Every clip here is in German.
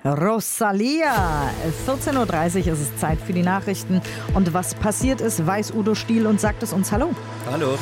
Rosalia. 14.30 Uhr ist es Zeit für die Nachrichten. Und was passiert ist, weiß Udo Stiel und sagt es uns. Hallo. Hallo.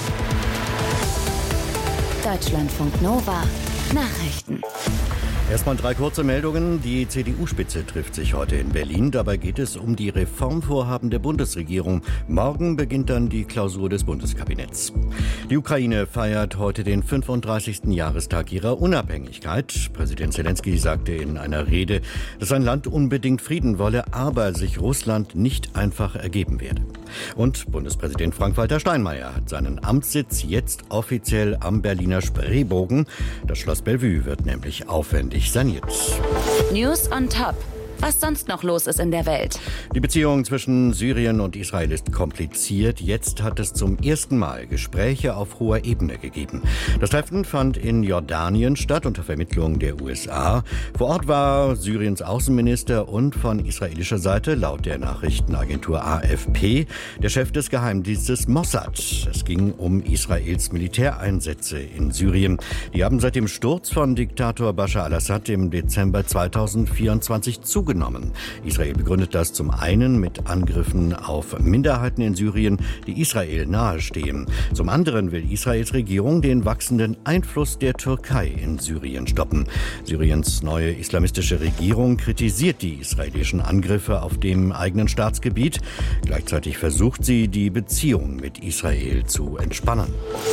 Deutschlandfunk Nova. Nachrichten. Erstmal 3 kurze Meldungen. Die CDU-Spitze trifft sich heute in Berlin. Dabei geht es um die Reformvorhaben der Bundesregierung. Morgen beginnt dann die Klausur des Bundeskabinetts. Die Ukraine feiert heute den 35. Jahrestag ihrer Unabhängigkeit. Präsident Zelensky sagte in einer Rede, dass sein Land unbedingt Frieden wolle, aber sich Russland nicht einfach ergeben werde. Und Bundespräsident Frank-Walter Steinmeier hat seinen Amtssitz jetzt offiziell am Berliner Spreebogen. Das Schloss Bellevue wird nämlich aufwendig saniert. News on Top. Was sonst noch los ist in der Welt. Die Beziehung zwischen Syrien und Israel ist kompliziert. Jetzt hat es zum ersten Mal Gespräche auf hoher Ebene gegeben. Das Treffen fand in Jordanien statt unter Vermittlung der USA. Vor Ort war Syriens Außenminister und von israelischer Seite, laut der Nachrichtenagentur AFP, der Chef des Geheimdienstes Mossad. Es ging um Israels Militäreinsätze in Syrien. Die haben seit dem Sturz von Diktator Bashar al-Assad im Dezember 2024 zugenommen. Israel begründet das zum einen mit Angriffen auf Minderheiten in Syrien, die Israel nahestehen. Zum anderen will Israels Regierung den wachsenden Einfluss der Türkei in Syrien stoppen. Syriens neue islamistische Regierung kritisiert die israelischen Angriffe auf dem eigenen Staatsgebiet. Gleichzeitig versucht sie, die Beziehung mit Israel zu entspannen.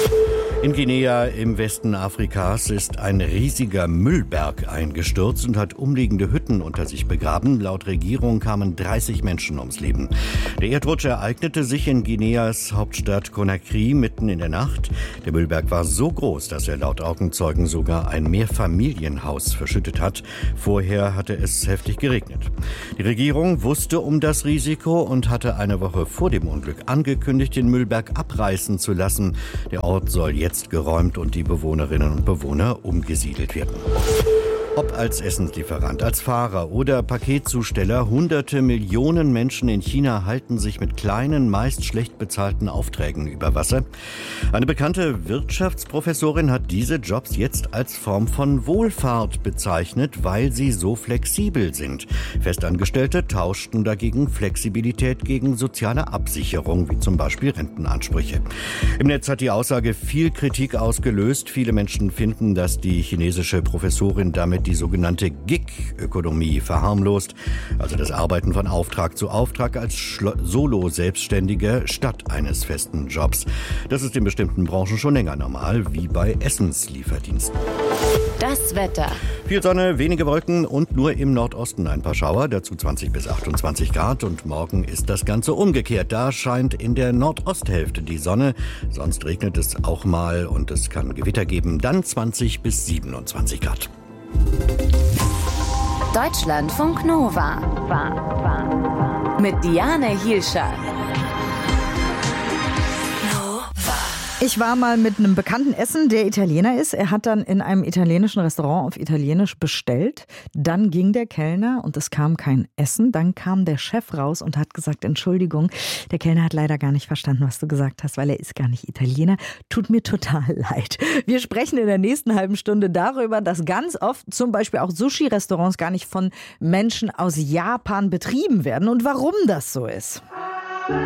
In Guinea im Westen Afrikas ist ein riesiger Müllberg eingestürzt und hat umliegende Hütten unter sich begraben. Laut Regierung kamen 30 Menschen ums Leben. Der Erdrutsch ereignete sich in Guineas Hauptstadt Conakry mitten in der Nacht. Der Müllberg war so groß, dass er laut Augenzeugen sogar ein Mehrfamilienhaus verschüttet hat. Vorher hatte es heftig geregnet. Die Regierung wusste um das Risiko und hatte eine Woche vor dem Unglück angekündigt, den Müllberg abreißen zu lassen. Der Ort soll jetzt geräumt und die Bewohnerinnen und Bewohner umgesiedelt werden. Ob als Essenslieferant, als Fahrer oder Paketzusteller, hunderte Millionen Menschen in China halten sich mit kleinen, meist schlecht bezahlten Aufträgen über Wasser. Eine bekannte Wirtschaftsprofessorin hat diese Jobs jetzt als Form von Wohlfahrt bezeichnet, weil sie so flexibel sind. Festangestellte tauschten dagegen Flexibilität gegen soziale Absicherung, wie zum Beispiel Rentenansprüche. Im Netz hat die Aussage viel Kritik ausgelöst. Viele Menschen finden, dass die chinesische Professorin damit die sogenannte Gig-Ökonomie verharmlost, also das Arbeiten von Auftrag zu Auftrag als Solo-Selbstständiger statt eines festen Jobs. Das ist in bestimmten Branchen schon länger normal, wie bei Essenslieferdiensten. Das Wetter. Viel Sonne, wenige Wolken und nur im Nordosten ein paar Schauer, dazu 20 bis 28 Grad. Und morgen ist das Ganze umgekehrt. Da scheint in der Nordosthälfte die Sonne, sonst regnet es auch mal und es kann Gewitter geben, dann 20 bis 27 Grad. Deutschlandfunk Nova. Mit Diane Hielscher. Ich war mal mit einem Bekannten essen, der Italiener ist. Er hat dann in einem italienischen Restaurant auf Italienisch bestellt. Dann ging der Kellner und es kam kein Essen. Dann kam der Chef raus und hat gesagt, Entschuldigung, der Kellner hat leider gar nicht verstanden, was du gesagt hast, weil er ist gar nicht Italiener. Tut mir total leid. Wir sprechen in der nächsten halben Stunde darüber, dass ganz oft zum Beispiel auch Sushi-Restaurants gar nicht von Menschen aus Japan betrieben werden und warum das so ist.